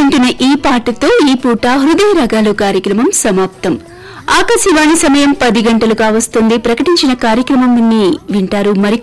వింటున్న ఈ పాటతో ఈ పూట హృదయ రాగాలు కార్యక్రమం సమాప్తం. ఆకాశవాణి సమయం 10 గంటలు కావస్తుంది. ప్రకటించిన కార్యక్రమం వింటారు. మరి